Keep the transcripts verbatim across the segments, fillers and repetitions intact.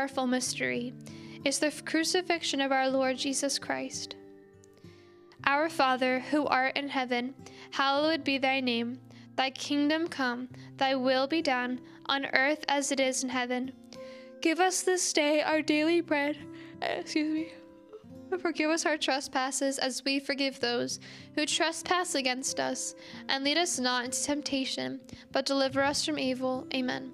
sorrowful mystery is the crucifixion of our Lord Jesus Christ. Our Father, who art in heaven, hallowed be thy name. Thy kingdom come, thy will be done, on earth as it is in heaven. Give us this day our daily bread. Excuse me. Forgive us our trespasses as we forgive those who trespass against us. And lead us not into temptation, but deliver us from evil. Amen.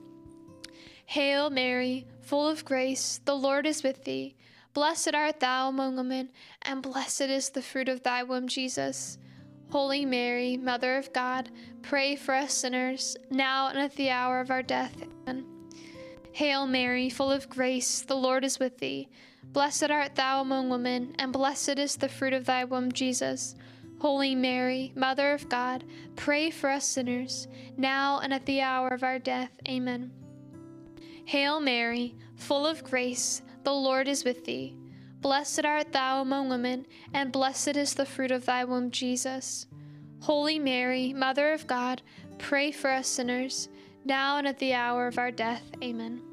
Hail Mary, full of grace, the Lord is with thee. Blessed art thou among women, and blessed is the fruit of thy womb, Jesus. Holy Mary, Mother of God, pray for us sinners, now and at the hour of our death. Amen. Hail Mary, full of grace, the Lord is with thee. Blessed art thou among women, and blessed is the fruit of thy womb, Jesus. Holy Mary, Mother of God, pray for us sinners, now and at the hour of our death. Amen. Hail Mary, full of grace, the Lord is with thee. Blessed art thou among women, and blessed is the fruit of thy womb, Jesus. Holy Mary, Mother of God, pray for us sinners, now and at the hour of our death. Amen.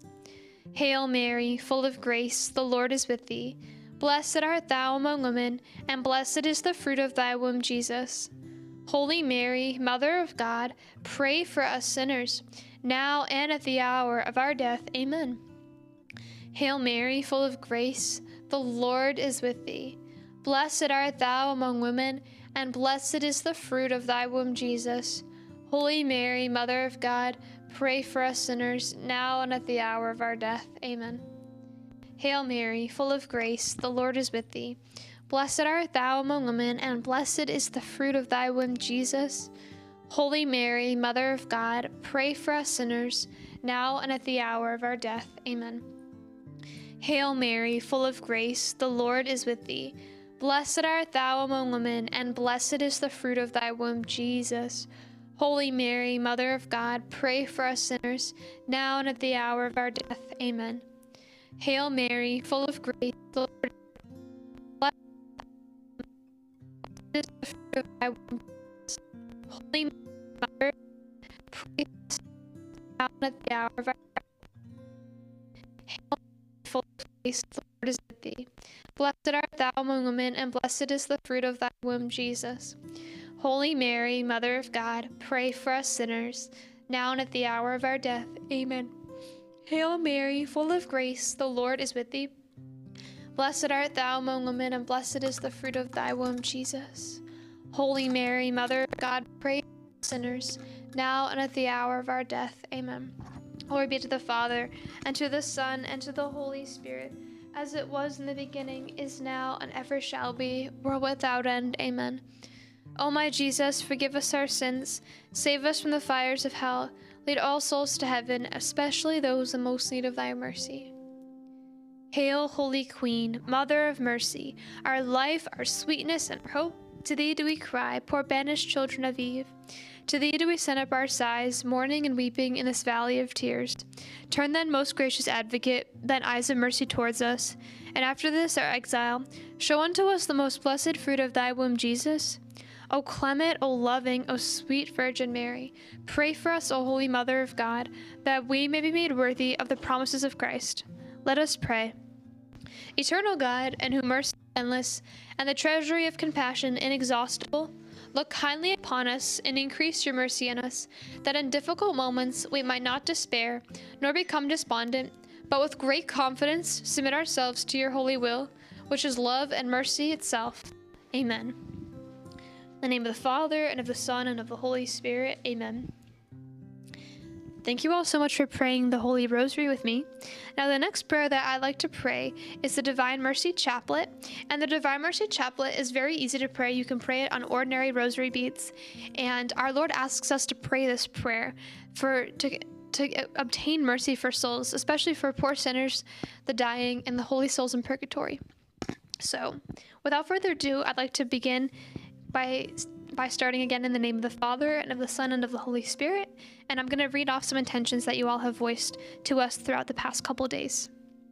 Hail Mary, full of grace, the Lord is with thee. Blessed art thou among women, and blessed is the fruit of thy womb, Jesus. Holy Mary, Mother of God, pray for us sinners, now and at the hour of our death. Amen. Hail Mary, full of grace, the Lord is with thee. Blessed art thou among women, and blessed is the fruit of thy womb, Jesus. Holy Mary, Mother of God, pray for us sinners, now and at the hour of our death. Amen. Hail Mary, full of grace, the Lord is with thee. Blessed art thou among women, and blessed is the fruit of thy womb, Jesus. Holy Mary, Mother of God, pray for us sinners, now and at the hour of our death. Amen. Hail Mary, full of grace, the Lord is with thee. Blessed art thou among women, and blessed is the fruit of thy womb, Jesus. Holy Mary, Mother of God, pray for us sinners, now and at the hour of our death. Amen. Hail Mary, full of grace, the Lord is the fruit of thy womb. Holy Mother, pray for us now and at the hour of our death. Hail Mary, full of grace, the Lord is with thee. Blessed art thou among women, and blessed is the fruit of thy womb, Jesus. Holy Mary, Mother of God, pray for us sinners, now and at the hour of our death. Amen. Hail Mary, full of grace, the Lord is with thee. Blessed art thou among women, and blessed is the fruit of thy womb, Jesus. Holy Mary, Mother of God, pray for us sinners, now and at the hour of our death. Amen. Glory be to the Father, and to the Son, and to the Holy Spirit, as it was in the beginning, is now, and ever shall be, world without end. Amen. O my Jesus, forgive us our sins, save us from the fires of hell, lead all souls to heaven, especially those in most need of thy mercy. Hail, Holy Queen, Mother of Mercy, our life, our sweetness, and our hope. To thee do we cry, poor banished children of Eve. To thee do we send up our sighs, mourning and weeping in this valley of tears. Turn then, most gracious Advocate, thine eyes of mercy towards us, and after this our exile, show unto us the most blessed fruit of thy womb, Jesus. O clement, O loving, O sweet Virgin Mary, pray for us, O Holy Mother of God, that we may be made worthy of the promises of Christ. Let us pray. Eternal God, and whose mercy is endless, and the treasury of compassion inexhaustible, look kindly upon us and increase your mercy in us, that in difficult moments we might not despair, nor become despondent, but with great confidence submit ourselves to your holy will, which is love and mercy itself. Amen. In the name of the Father, and of the Son, and of the Holy Spirit. Amen. Thank you all so much for praying the Holy Rosary with me. Now, the next prayer that I'd like to pray is the Divine Mercy Chaplet. And the Divine Mercy Chaplet is very easy to pray. You can pray it on ordinary rosary beads. And our Lord asks us to pray this prayer for to, to obtain mercy for souls, especially for poor sinners, the dying, and the holy souls in purgatory. So, without further ado, I'd like to begin by by starting again in the name of the Father, and of the Son, and of the Holy Spirit. And I'm going to read off some intentions that you all have voiced to us throughout the past couple days.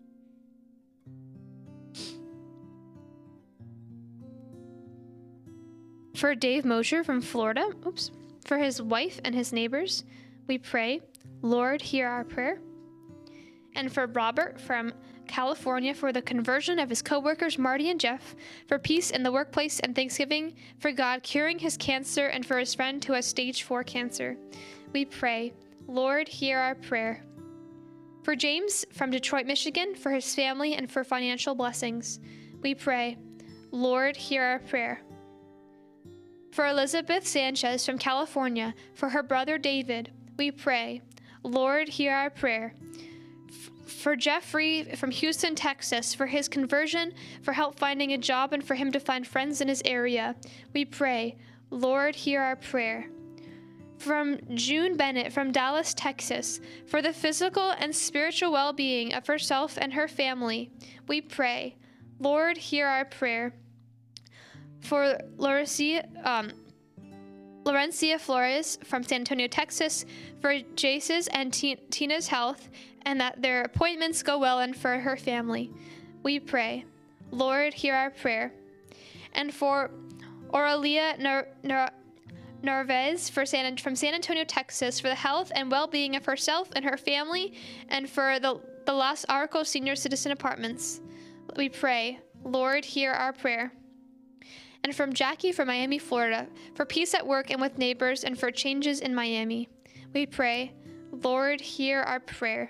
For Dave Mosher from Florida, oops, for his wife and his neighbors, we pray, Lord, hear our prayer. And for Robert from California, for the conversion of his co-workers Marty and Jeff, for peace in the workplace and thanksgiving for God curing his cancer, and for his friend who has stage four cancer. We pray, Lord, hear our prayer. For James from Detroit, Michigan, for his family and for financial blessings. We pray, Lord, hear our prayer. For Elizabeth Sanchez from California, for her brother David, we pray, Lord, hear our prayer. For Jeffrey from Houston, Texas, for his conversion, for help finding a job, and for him to find friends in his area, we pray, Lord, hear our prayer. From June Bennett from Dallas, Texas, for the physical and spiritual well-being of herself and her family, we pray, Lord, hear our prayer. For Laurencia, um, Laurencia Flores from San Antonio, Texas, for Jace's and T- Tina's health, and that their appointments go well, and for her family, we pray, Lord, hear our prayer. And for Aurelia Nar- Nar- Narvaez for San, from San Antonio, Texas, for the health and well-being of herself and her family, and for the, the Los Arcos Senior Citizen Apartments, we pray, Lord, hear our prayer. And from Jackie from Miami, Florida, for peace at work and with neighbors, and for changes in Miami, we pray, Lord, hear our prayer.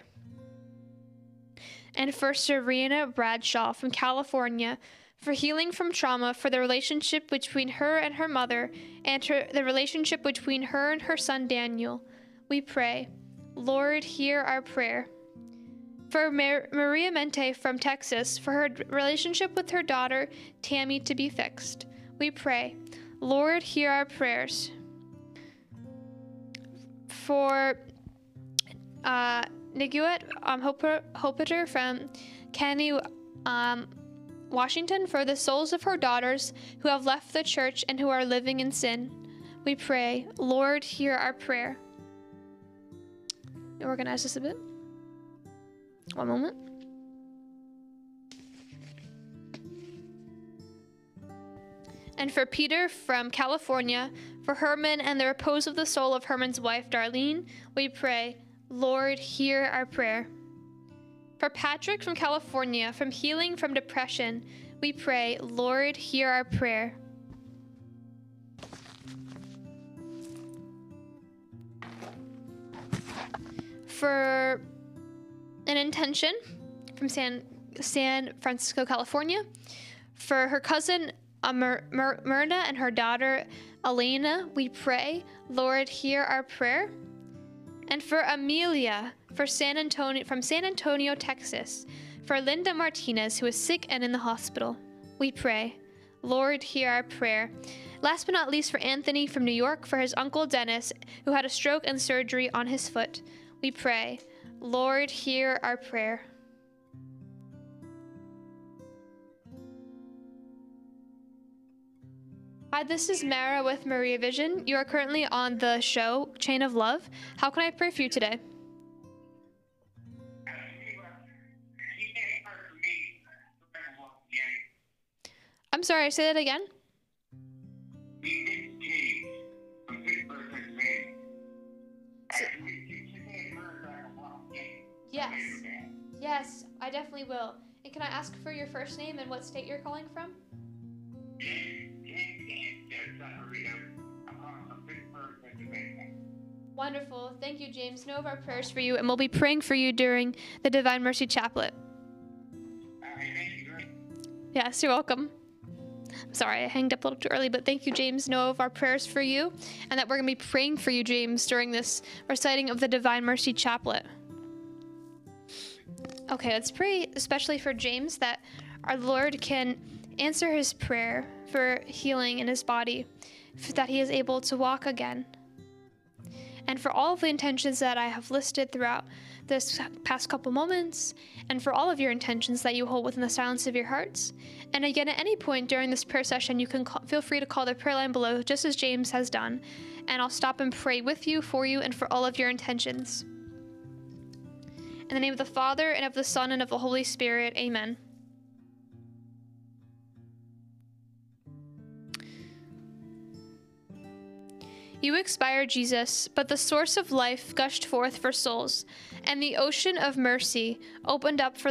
And for Serena Bradshaw from California, for healing from trauma, for the relationship between her and her mother, and her, the relationship between her and her son Daniel, we pray, Lord, hear our prayer. For Mar- Maria Mente from Texas, for her relationship with her daughter Tammy to be fixed, we pray, Lord, hear our prayers. For uh, Niguet um, Hopiter from Kenny, um, Washington, for the souls of her daughters who have left the church and who are living in sin, we pray, Lord, hear our prayer. Organize this a bit. One moment. And for Peter from California, for Herman and the repose of the soul of Herman's wife, Darlene, we pray, Lord, hear our prayer. For Patrick from California, from healing from depression, we pray, Lord, hear our prayer. For an intention from San, San Francisco, California, for her cousin uh, Myr- Myr- Myrna and her daughter Elena, we pray, Lord, hear our prayer. And for Amelia, for San Antonio, from San Antonio, Texas, for Linda Martinez, who is sick and in the hospital, we pray, Lord, hear our prayer. Last but not least, for Anthony from New York, for his uncle Dennis, who had a stroke and surgery on his foot, we pray, Lord, hear our prayer. Hi, this is Mara with Maria Vision. You are currently on the show Chain of Love. How can I pray for you today? I'm sorry, say that again. Yes. Yes, I definitely will. And can I ask for your first name and what state you're calling from? Wonderful. Thank you, James. Know of our prayers for you, and we'll be praying for you during the Divine Mercy Chaplet. Yes, you're welcome. I'm sorry, I hanged up a little too early, but thank you, James. Know of our prayers for you, and that we're going to be praying for you, James, during this reciting of the Divine Mercy Chaplet. Okay, let's pray, especially for James, that our Lord can answer his prayer for healing in his body, that he is able to walk again. And for all of the intentions that I have listed throughout this past couple moments, and for all of your intentions that you hold within the silence of your hearts. And again, at any point during this prayer session, you can call, feel free to call the prayer line below, just as James has done, and I'll stop and pray with you, for you, and for all of your intentions. In the name of the Father, and of the Son, and of the Holy Spirit, amen. You expired, Jesus, but the source of life gushed forth for souls, and the ocean of mercy opened up for